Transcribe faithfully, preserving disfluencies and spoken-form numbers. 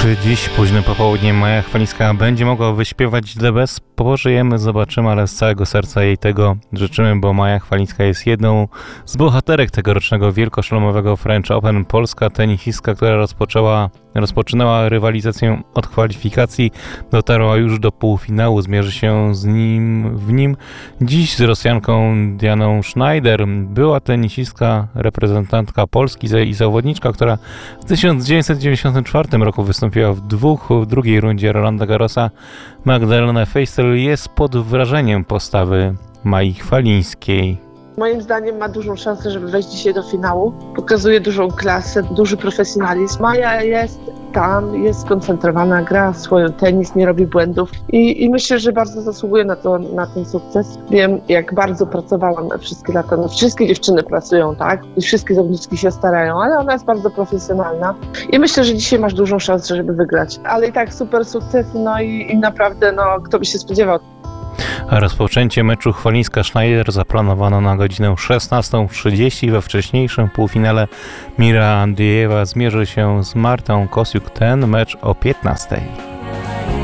Czy dziś późnym popołudniem Maja Chwalińska będzie mogła wyśpiewać The Best? Pożyjemy, zobaczymy, ale z całego serca jej tego życzymy, bo Maja Chwalińska jest jedną z bohaterek tegorocznego wielkoszlemowego French Open. Polska tenisistka, która rozpoczęła, rozpoczynała rywalizację od kwalifikacji, dotarła już do półfinału, zmierzy się z nim w nim dziś z Rosjanką Dianą Schneider. Była tenisistka, reprezentantka Polski i zawodniczka, która w tysiąc dziewięćset dziewięćdziesiątym czwartym roku wystąpiła w dwóch w drugiej rundzie Rolanda Garrosa. Magdalena Feistel jest pod wrażeniem postawy Mai Chwalińskiej. Moim zdaniem ma dużą szansę, żeby wejść dzisiaj do finału. Pokazuje dużą klasę, duży profesjonalizm. Maja jest tam, jest skoncentrowana, gra swoją tenis, nie robi błędów i, i myślę, że bardzo zasługuje na, to, na ten sukces. Wiem, jak bardzo pracowałam wszystkie lata. No, wszystkie dziewczyny pracują, tak? I wszystkie zawodniczki się starają, ale ona jest bardzo profesjonalna i myślę, że dzisiaj masz dużą szansę, żeby wygrać. Ale i tak super sukces, no i, i naprawdę, no kto by się spodziewał. Rozpoczęcie meczu Chwalińska-Schneider zaplanowano na godzinę szesnastą trzydzieści. We wcześniejszym półfinale Mira Andriejewa zmierzy się z Martą Kosiuk. Ten mecz o piętnastej.